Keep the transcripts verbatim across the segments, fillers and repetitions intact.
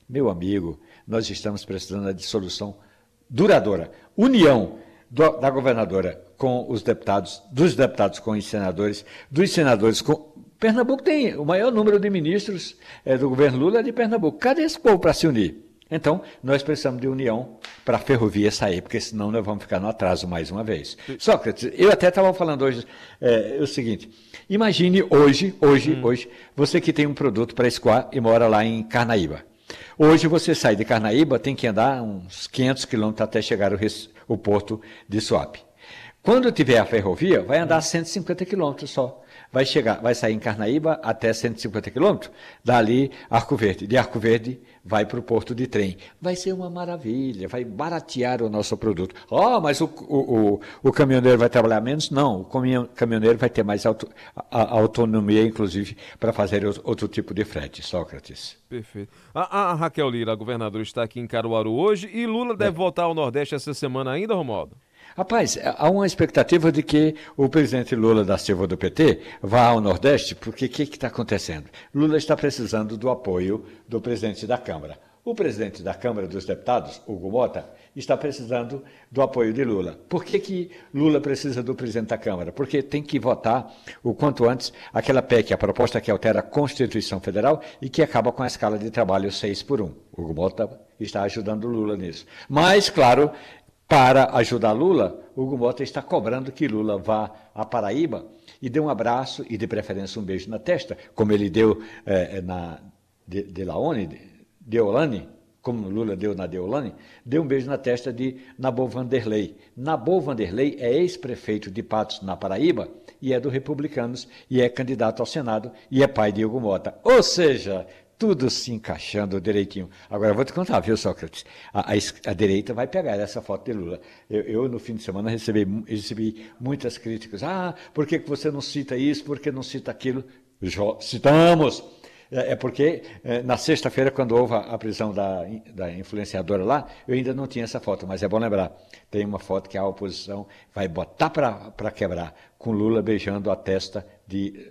Meu amigo, nós estamos precisando de solução duradoura. União do, da governadora com os deputados, dos deputados com os senadores, dos senadores com... Pernambuco tem o maior número de ministros é, do governo Lula é de Pernambuco. Cadê esse povo para se unir? Então, nós precisamos de união para a ferrovia sair, porque senão nós vamos ficar no atraso mais uma vez. Sócrates, eu até estava falando hoje é, o seguinte, imagine hoje, hoje, hum. hoje, você que tem um produto para escoar e mora lá em Carnaíba. Hoje você sai de Carnaíba, tem que andar uns quinhentos quilômetros até chegar ao o porto de Suape. Quando tiver a ferrovia, vai andar cento e cinquenta quilômetros só. Vai chegar, vai sair em Carnaíba até cento e cinquenta quilômetros, dali Arco Verde. De Arco Verde vai para o porto de trem. Vai ser uma maravilha, vai baratear o nosso produto. Ah, oh, mas o, o, o, o caminhoneiro vai trabalhar menos? Não, o caminhoneiro vai ter mais auto, a, a autonomia, inclusive, para fazer outro tipo de frete, Sócrates. Perfeito. A, a Raquel Lira, a governadora, está aqui em Caruaru hoje e Lula deve é. voltar ao Nordeste essa semana ainda, Romualdo? Rapaz, há uma expectativa de que o presidente Lula da Silva do P T vá ao Nordeste, porque o que está acontecendo? Lula está precisando do apoio do presidente da Câmara. O presidente da Câmara dos Deputados, Hugo Mota, está precisando do apoio de Lula. Por que que Lula precisa do presidente da Câmara? Porque tem que votar o quanto antes aquela P E C, a proposta que altera a Constituição Federal e que acaba com a escala de trabalho seis por um. Hugo Mota está ajudando Lula nisso. Mas, claro, para ajudar Lula, Hugo Mota está cobrando que Lula vá à Paraíba e dê um abraço e, de preferência, um beijo na testa, como ele deu eh, na de, de Laone, de, Deolane, como Lula deu na Deolane, deu um beijo na testa de Nabor Vanderlei. Nabor Vanderlei é ex-prefeito de Patos, na Paraíba, e é do Republicanos, e é candidato ao Senado, e é pai de Hugo Mota. Ou seja, tudo se encaixando direitinho. Agora, eu vou te contar, viu, Sócrates? A, a, a direita vai pegar essa foto de Lula. Eu, eu no fim de semana, recebi, recebi muitas críticas. Ah, por que você não cita isso? Por que não cita aquilo? Jo, citamos! É, é porque, é, na sexta-feira, quando houve a, a prisão da, da influenciadora lá, eu ainda não tinha essa foto, mas é bom lembrar. Tem uma foto que a oposição vai botar para quebrar, com Lula beijando a testa de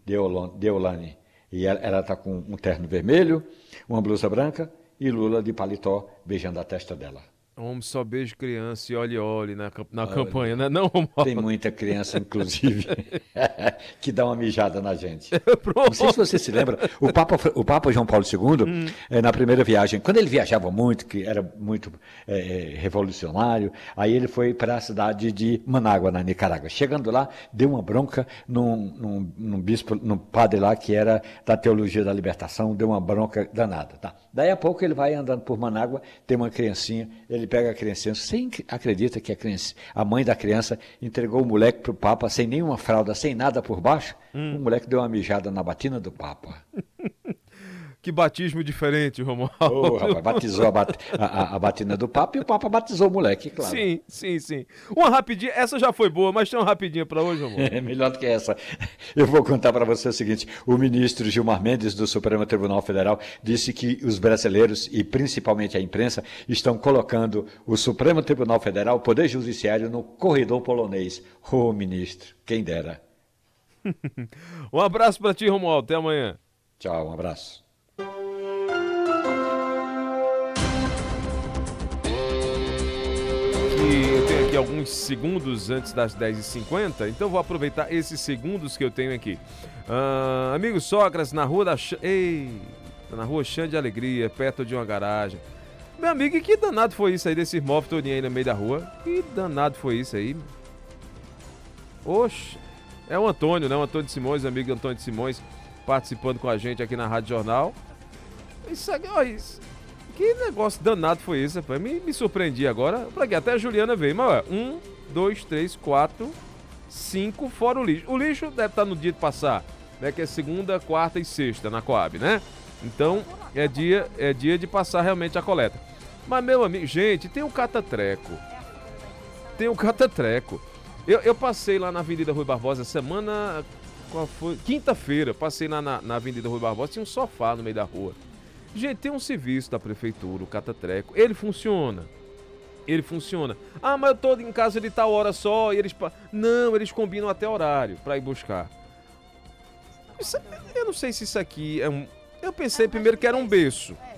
Deolane. E ela está com um terno vermelho, uma blusa branca e Lula de paletó beijando a testa dela. Homem só beijo criança e olhe-olhe na, na olha, campanha, né? Não, Romualdo? Tem muita criança, inclusive, que dá uma mijada na gente. Não sei se você se lembra, o Papa, o Papa João Paulo segundo, hum. é, na primeira viagem, quando ele viajava muito, que era muito é, revolucionário, aí ele foi para a cidade de Manágua, na Nicarágua. Chegando lá, deu uma bronca num, num, num bispo, num padre lá que era da Teologia da Libertação, deu uma bronca danada. Tá? Daí a pouco ele vai andando por Manágua, tem uma criancinha, ele pega a criancinha, você acredita que a, criança, a mãe da criança entregou o moleque para o Papa sem nenhuma fralda, sem nada por baixo? Hum. O moleque deu uma mijada na batina do Papa. Que batismo diferente, Romualdo. Oh, rapaz, batizou a, bat, a, a batina do Papa e o Papa batizou o moleque, claro. Sim, sim, sim. Uma rapidinha, essa já foi boa, mas tem uma rapidinha para hoje, Romualdo. É melhor do que essa. Eu vou contar para você o seguinte, o ministro Gilmar Mendes, do Supremo Tribunal Federal, disse que os brasileiros, e principalmente a imprensa, estão colocando o Supremo Tribunal Federal, o Poder Judiciário, no corredor polonês. Ô, oh, ministro, quem dera. Um abraço para ti, Romualdo. Até amanhã. Tchau, um abraço. Eu tenho aqui alguns segundos antes das dez e cinquenta, então vou aproveitar esses segundos que eu tenho aqui. Ah, amigo Sócrates, na rua da... Ei, na rua Chã de Alegria, perto de uma garagem. Meu amigo, e que danado foi isso aí, desse móvel todinho aí no meio da rua? Que danado foi isso aí? Oxe, é o Antônio, né? O Antônio Simões, amigo Antônio Simões, participando com a gente aqui na Rádio Jornal. Isso aqui, ó, isso... Que negócio danado foi esse, rapaz? Me, me surpreendi agora. Pra quê? Até a Juliana veio. Mas, ó, um, dois, três, quatro, cinco, fora o lixo. O lixo deve estar no dia de passar, né? Que é segunda, quarta e sexta na Coab, né? Então, é dia, é dia de passar realmente a coleta. Mas, meu amigo, gente, tem o catatreco. Tem o catatreco. Eu, eu passei lá na Avenida Rui Barbosa semana... Qual foi? Quinta-feira, passei lá na, na Avenida Rui Barbosa, tinha um sofá no meio da rua. Gente, tem um serviço da prefeitura, o catatreco, ele funciona, ele funciona. Ah, mas eu tô em casa de tal hora só e eles... Não, eles combinam até horário pra ir buscar. Isso, eu não sei se isso aqui é um... Eu pensei primeiro que era um berço.